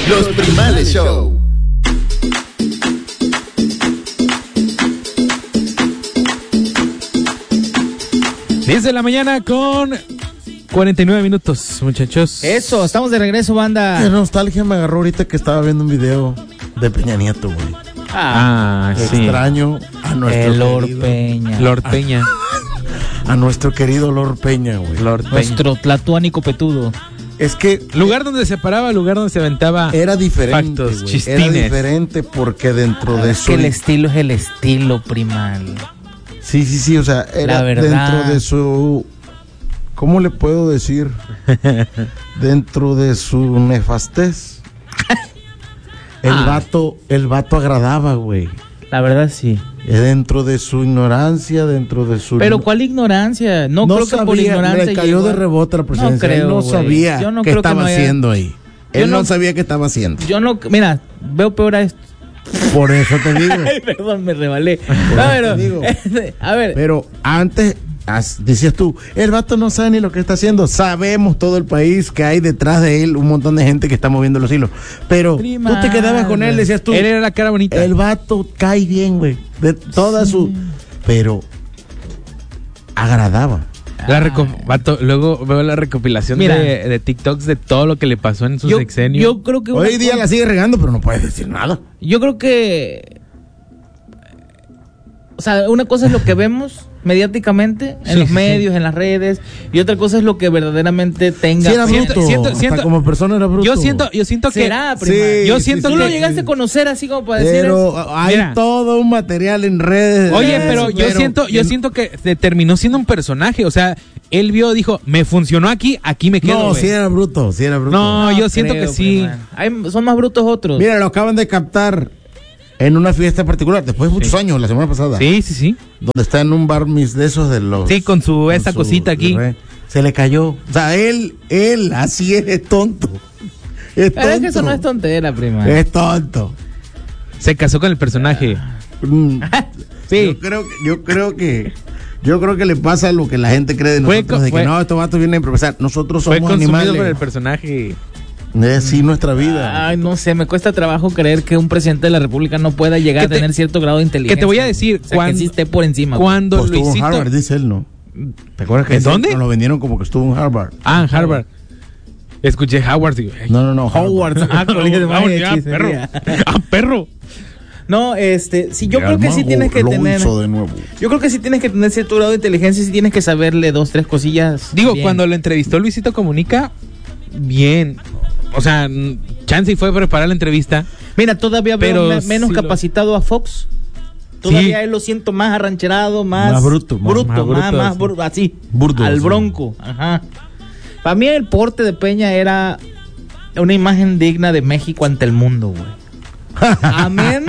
Los Primales Show. Desde la mañana con 49 minutos, muchachos. Eso, estamos de regreso, banda. Qué nostalgia me agarró ahorita que estaba viendo un video de Peña Nieto, güey. Sí. Extraño a nuestro Lord querido Peña. Lord Peña. A nuestro querido Lord Peña, güey. Lord Peña. Nuestro tlatoánico petudo. Es que Lugar donde se paraba, lugar donde se aventaba. era diferente, Factos, güey. chistines. Era diferente porque dentro de Es su... que el estilo es el estilo, primal. Sí, o sea, era La verdad. dentro de su... ¿Cómo le puedo decir? Dentro de su nefastez. El vato agradaba, güey. La verdad, sí. Dentro de su ignorancia, dentro de su... Pero ¿cuál ignorancia? No creo que por ignorancia le cayó llegó de rebote a la presidencia. No creo, Él no güey. sabía Yo no qué creo que estaba no haya- haciendo ahí. Yo Él no no- sabía qué estaba haciendo. Yo no... Mira, veo peor a esto. Por eso te digo. Ay, perdón, me rebalé. No, pero... te digo. A ver... Pero antes, decías tú, el vato no sabe ni lo que está haciendo. Sabemos todo el país que hay detrás de él un montón de gente que está moviendo los hilos. Pero Primal. tú te quedabas con él, decías tú, Él era la cara bonita. el vato cae bien, güey. De toda su... Pero agradaba. Luego veo la recopilación Mira. de TikToks de todo lo que le pasó en su Yo sexenio. creo que... Hoy día la sigue regando, pero no puedes decir nada. Yo creo que... O sea, una cosa es lo que vemos mediáticamente en Sí, los sí, medios, en las redes, y otra cosa es lo que verdaderamente tenga... Sí era Siento- bruto. siento- Hasta siento- como persona era bruto. Yo siento que ¿Será, Sí, prima? yo siento ¿Tú que lo llegaste a conocer así como para decir Pero eso? hay Mira. todo un material en redes. Oye, de pero eso, yo siento que se terminó siendo un personaje, o sea, él dijo, me funcionó aquí me quedo. No, güey. sí era bruto, sí era bruto. No, yo siento creo, que sí. prima. Son más brutos otros. Mira, lo acaban de captar en una fiesta particular, después de muchos años, la semana pasada. Sí. Donde está en un bar mis de esos de los... Sí, con esa cosita aquí. Se le cayó. O sea, él así es tonto. Es Pero es que tonto. eso no es tontera, prima. Es tonto. Se casó con el personaje. Mm. Sí. Yo creo que le pasa lo que la gente cree de nosotros, de que no, estos vatos vienen a improvisar. Nosotros Fue somos consumido animales. por el personaje. Es así nuestra vida. Ay, no sé, me cuesta trabajo creer que un presidente de la República no pueda llegar a tener cierto grado de inteligencia. Que te voy a decir, o sea, que sí esté por encima. Cuando Pues estuvo en Luisito... Harvard, dice él, ¿no? ¿Te acuerdas que ¿En dónde? nos lo vendieron como que estuvo en Harvard? Ah, en Harvard. Escuché Howard. Digo, ay, No, Howard. Ah, colegio de magia, perro. hechicería. Perro. No, sí, yo creo que sí tienes que lo tener... hizo de nuevo. Yo creo que sí tienes que tener cierto grado de inteligencia y sí tienes que saberle 2, 3 cosillas. Digo, bien. cuando lo entrevistó Luisito Comunica, bien. O sea, Chansey fue a preparar la entrevista. Mira, todavía veo Pero menos sí capacitado a Fox. Todavía Sí. él lo siento más arrancherado, más bruto, más bruto, más sí. así. Burdo, al sí. bronco. Ajá. Para mí el porte de Peña era una imagen digna de México ante el mundo, güey. Amén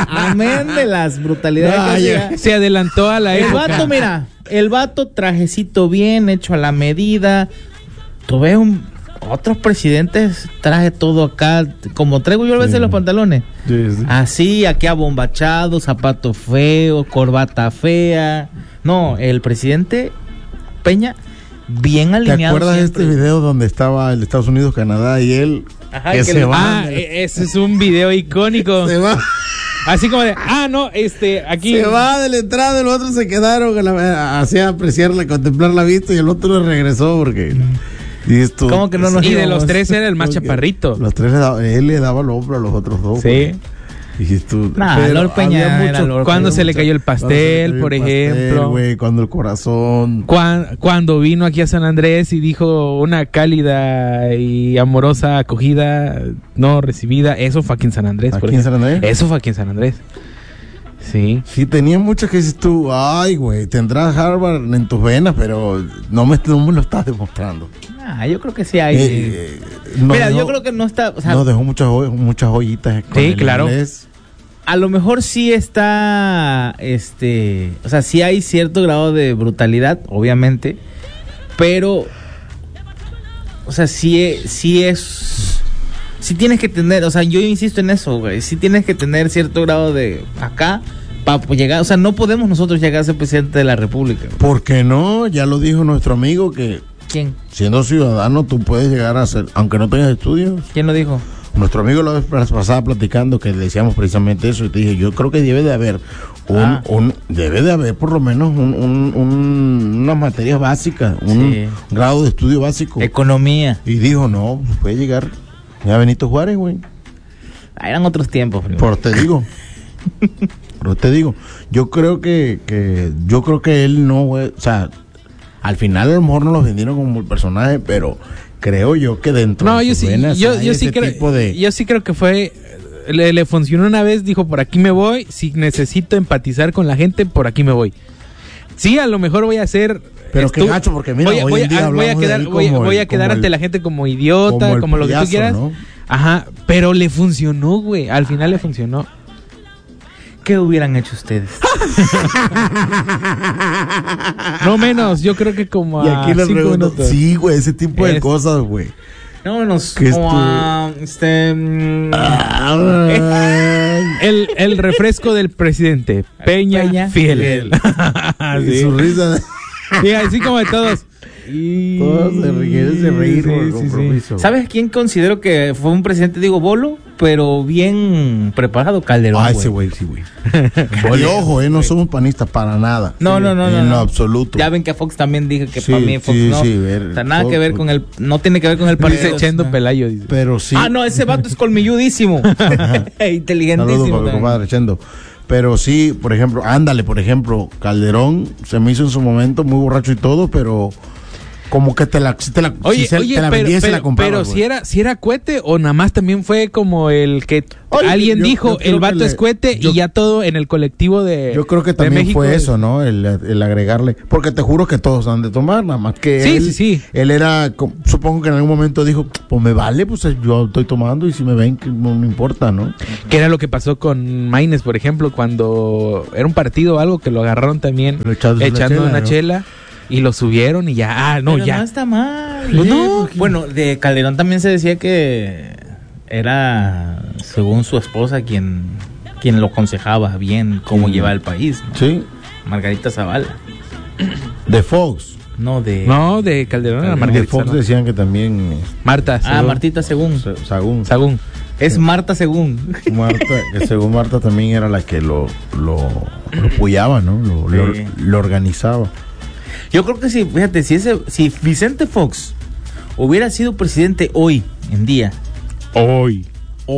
de las brutalidades No, que ya. hacía. Se adelantó a la El época. vato, mira, el vato trajecito bien, hecho a la medida. Tú ves otros presidentes traje todo acá, como traigo yo a veces los pantalones. Sí. Así, aquí abombachado, zapato feo, corbata fea. No, el presidente Peña, bien ¿Te alineado. acuerdas de siempre. este video donde estaba el Estados Unidos, Canadá y él? Ajá, que que se le- va. Ese es un video icónico. Se va. Así como de, aquí. Se va de la entrada y los otros se quedaron hacía apreciarla, contemplar la vista y el otro le regresó porque... Y esto, ¿Cómo que no nos Y de íbamos? los tres era el más chaparrito. Los tres él le daba el hombro a los otros dos. Sí. Y tú, Nah, pero Lord Peña había era Lord Cuando Peña. se le cayó el cuando se le pastel, cayó por el pastel, ejemplo. güey, cuando el corazón. Cuando vino aquí a San Andrés y dijo una cálida y amorosa acogida no recibida, eso fue aquí en San Andrés. por ¿Aquí en ejemplo. San Andrés? Eso fue aquí en San Andrés. Sí. Sí, tenía muchas que dices tú, ay, güey, tendrás Harvard en tus venas, pero no me lo estás demostrando. Yo creo que sí hay. Mira, yo creo que no está. O sea, nos dejó muchas joyitas. Con Sí, el claro. inglés. a lo mejor sí está, o sea, sí hay cierto grado de brutalidad, obviamente, pero, o sea, sí tienes que tener, o sea, yo insisto en eso, güey, sí tienes que tener cierto grado de acá para llegar, o sea, no podemos nosotros llegar a ser presidente de la República. ¿Por qué no? Ya lo dijo nuestro amigo que ¿Quién? siendo ciudadano tú puedes llegar a ser, aunque no tengas estudios, ¿Quién lo dijo? nuestro amigo la vez pasada platicando que le decíamos precisamente eso, y te dije, yo creo que debe de haber debe de haber por lo menos unas materias básicas, un grado de estudio básico. Economía. Y dijo, no, puede llegar ya Benito Juárez, güey. Eran otros tiempos. Pero te digo, yo creo que él no, güey, o sea, al final a lo mejor no los vendieron como el personaje, pero creo yo que dentro de sus venas hay ese tipo de... Yo sí creo que fue... Le funcionó una vez, dijo, por aquí me voy, si necesito empatizar con la gente, por aquí me voy. Sí, a lo mejor voy a hacer... Pero qué gacho, porque mira, voy a quedar ante la gente como idiota, como lo que tú quieras. ¿No? Ajá, pero le funcionó, güey, al final le funcionó. ¿Qué hubieran hecho ustedes? No menos, yo creo que como y aquí a 5 minutos. Sí, güey, ese tipo de cosas, güey. No menos el refresco del presidente Peña Fiel. Sí. Su risa. Sí, así como de todos. Todos se reír por compromiso. ¿Sabes quién considero que fue un presidente, digo, bolo, pero bien preparado? Calderón. Ese güey, sí, güey. Y ojo, no somos panistas para nada. No. En lo absoluto. Ya ven que a Fox también dije que para mí Fox no. O sea, nada que ver con el, no tiene que ver con el partido. Dice Chendo Pelayo, dice. Pero sí. No, ese vato es colmilludísimo. Inteligentísimo. Saludos para mi compadre Chendo. Pero sí, por ejemplo, Calderón se me hizo en su momento muy borracho y todo, pero como que te la vendía y se la compraba. Pero si era cohete o nada más también fue como el que alguien dijo, el vato es cohete y ya todo en el colectivo de yo creo que también México fue eso, ¿no? El agregarle, porque te juro que todos han de tomar, nada más que él era, supongo que en algún momento dijo, pues me vale, pues yo estoy tomando y si me ven que no me importa, ¿no? Que era lo que pasó con Maines, por ejemplo, cuando era un partido o algo que lo agarraron también echando una chela. Y lo subieron y ya, no está mal. Pues no. Bueno, de Calderón también se decía que era, según su esposa, quien lo aconsejaba bien cómo llevar el país, ¿no? Sí. Margarita Zavala. De Fox. No, de Calderón. Era Margarita. De Fox decían que también... Marta. Martita Según. Sagún. Es Marta Según. Según Marta también era la que lo apoyaba, ¿no? Lo organizaba. Yo creo que sí, fíjate, si Vicente Fox hubiera sido presidente hoy en día. Hoy.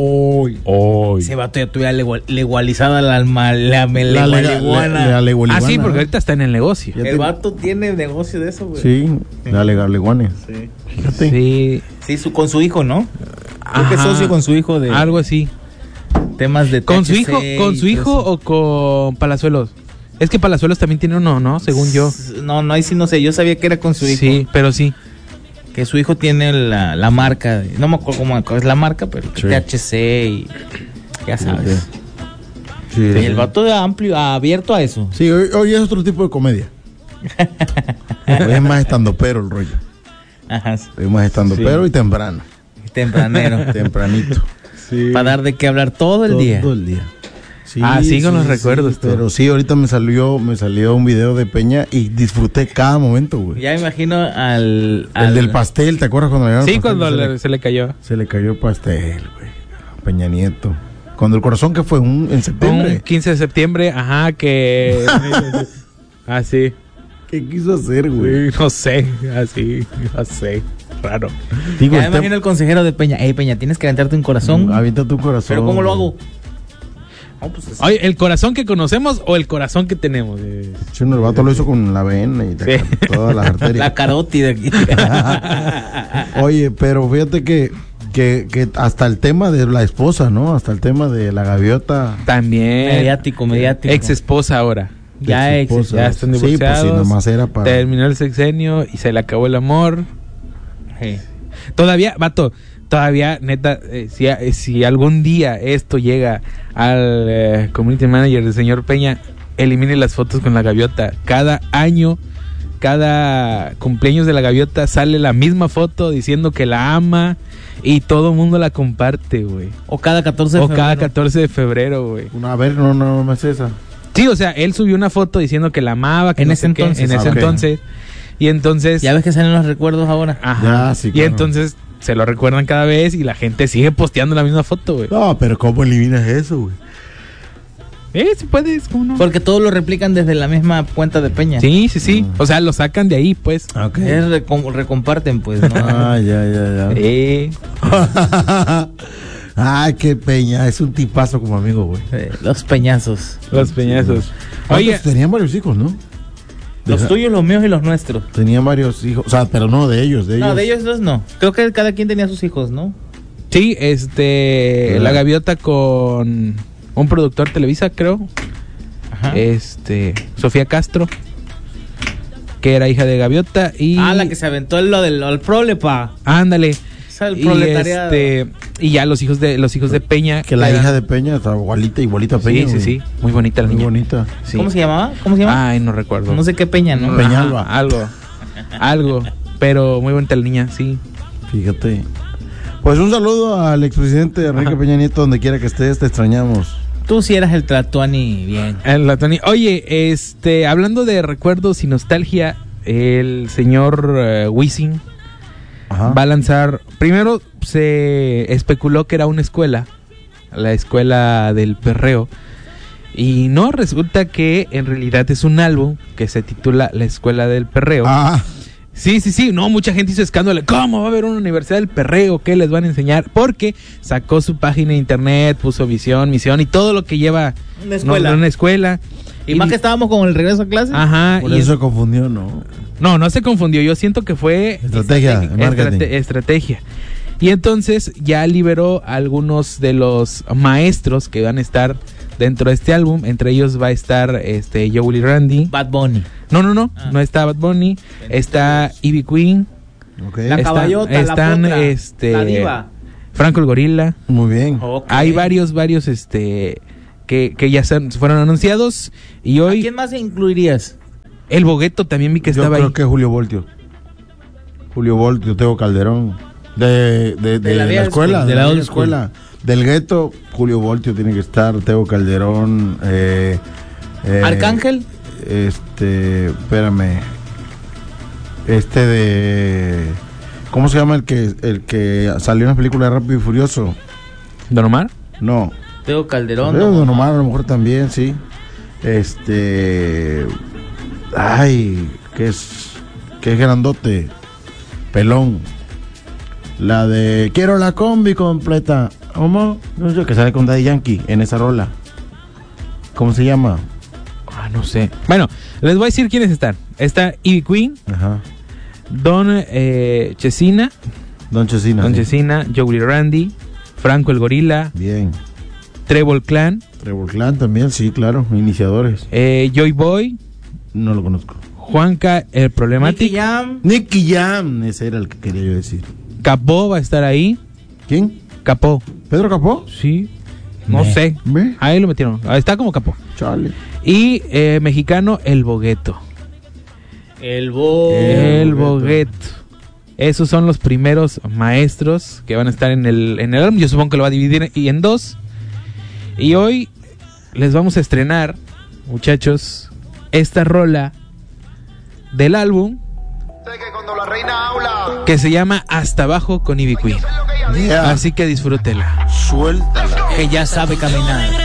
Ese vato ya tuviera legalizada la marihuana. Ah, sí, porque ahorita está en el negocio. El vato tiene negocio de eso, güey. Sí, la leguanes. Sí. Fíjate. Sí, con su hijo, ¿no? Creo que es socio con su hijo de... Algo así. Temas de THC. ¿Con su hijo o con Palazuelos? Es que Palazuelos también tiene uno, ¿no? Según yo. No, ahí sí no sé. Yo sabía que era con su hijo. Sí, pero sí. Que su hijo tiene la marca. No me acuerdo cómo es la marca, pero sí. THC y... Ya sabes. Sí, y el vato de abierto a eso. Sí, hoy es otro tipo de comedia. Hoy es más estandopero el rollo. Ajá. Hoy es más estandopero y temprano. Tempranero. Tempranito. Sí. Para dar de qué hablar todo el día. Todo el día. Sí, con los recuerdos. Sí, pero sí, ahorita me salió un video de Peña y disfruté cada momento, güey. Ya me imagino el del pastel, ¿te acuerdas cuando le dieron el pastel? Sí, cuando se le cayó. Se le cayó el pastel, güey. Peña Nieto. Cuando el corazón, que fue en septiembre. Un 15 de septiembre, ajá, que... así. ¿Qué quiso hacer, güey? No sé, así, no sé. Raro. Digo, ya me imagino el consejero de Peña. Peña, tienes que aventarte un corazón. Avienta tu corazón. ¿Pero cómo lo hago? No, pues oye, ¿el corazón que conocemos o el corazón que tenemos? Sí, el vato lo hizo con la vena y todas las arterias. La carótida aquí. Oye, pero fíjate que hasta el tema de la esposa, ¿no? Hasta el tema de la gaviota. También. Mediático. Ex esposa ahora. Ya están divorciados. Sí, pues sí, nomás era para... Terminó el sexenio y se le acabó el amor. Sí. Todavía, neta, si algún día esto llega al community manager del señor Peña, elimine las fotos con la gaviota. Cada año, cada cumpleaños de la gaviota sale la misma foto diciendo que la ama y todo el mundo la comparte, güey. O cada 14 de febrero. Cada 14 de febrero, güey. A ver, no es esa. Sí, o sea, él subió una foto diciendo que la amaba, que en ese entonces. En ese entonces. Y entonces... Ya ves que salen los recuerdos ahora. Ajá. Ya, sí, claro. Y entonces se lo recuerdan cada vez y la gente sigue posteando la misma foto, güey. No, pero ¿cómo eliminas eso, güey? Si puedes, ¿cómo no? Porque todos lo replican desde la misma cuenta de Peña. Sí. O sea, lo sacan de ahí, pues. Ok. Recomparten, pues, ¿no? Ya. Ay, qué Peña, es un tipazo como amigo, güey. Los peñazos. Los peñazos. Oye, tenían varios hijos, ¿no? Los tuyos, los míos y los nuestros. Tenían varios hijos, o sea, pero no de ellos, No, de ellos dos no. Creo que cada quien tenía sus hijos, ¿no? Sí, la gaviota con un productor Televisa, creo. Ajá. Sofía Castro, que era hija de gaviota y... la que se aventó lo del prolepa. Ándale. El proletariado. Y ya los hijos de Peña. Que la hija de Peña está igualita a Peña. Sí. Muy bonita la niña. Muy bonita. Sí. ¿Cómo se llamaba? Ay, no recuerdo. No sé qué Peña, ¿no? Peñalba. Algo. Pero muy bonita la niña, sí. Fíjate. Pues un saludo al expresidente Enrique Peña Nieto, donde quiera que estés, te extrañamos. Tú sí eras el Tlatuani bien. Oye, hablando de recuerdos y nostalgia, el señor Wisin va a lanzar. Primero se especuló que era una escuela, la escuela del perreo, y no, resulta que en realidad es un álbum que se titula La Escuela del Perreo. Sí, no, mucha gente hizo escándalo. ¿Cómo va a haber una universidad del perreo? ¿Qué les van a enseñar? Porque sacó su página de internet, puso visión, misión y todo lo que lleva una escuela. Y más que estábamos con el regreso a clase. Ajá. Por eso se confundió, ¿no? No se confundió. Yo siento que fue estrategia. Y entonces ya liberó a algunos de los maestros que van a estar dentro de este álbum. Entre ellos va a estar Joel y Randy. Bad Bunny. No está Bad Bunny. Está Ivy Queen. Okay. La caballota, están, la potra, la diva. Franco el Gorila. Muy bien. Okay. Hay varios que ya fueron anunciados. Y hoy... ¿A quién más incluirías? El Bogueto también vi que estaba ahí. Yo creo que Julio Voltio, Teo Calderón. De la escuela. De la escuela. Del gueto, Julio Voltio tiene que estar, Teo Calderón. ¿Arcángel? Espérame. ¿Cómo se llama el que salió en la película de Rápido y Furioso? ¿Don Omar? No. Teo Calderón. Don Omar a lo mejor también, sí. Ay, que es grandote, pelón. La de Quiero la combi completa. ¿Cómo? No sé, que sale con Daddy Yankee en esa rola. ¿Cómo se llama? No sé. Bueno, les voy a decir quiénes están. Está Ivy Queen. Ajá. Don Chesina. Don Chesina, Joey Randy, Franco el Gorila. Bien. Treble Clan también, sí, claro, iniciadores. Joy Boy. No lo conozco. Juanca el Problematic. Nicky Jam, ese era el que quería yo decir. Capó va a estar ahí. ¿Quién? Capó. ¿Pedro Capó? Sí. No sé. Ahí lo metieron. Está como Capó. Chale. Y mexicano, El Bogueto. El Bogueto. Esos son los primeros maestros que van a estar en el álbum. Yo supongo que lo va a dividir en dos. Y hoy les vamos a estrenar, muchachos, esta rola del álbum que se llama Hasta Abajo con Ivy Queen. Yeah. Así que disfrútela. Suéltala. Que ya sabe caminar.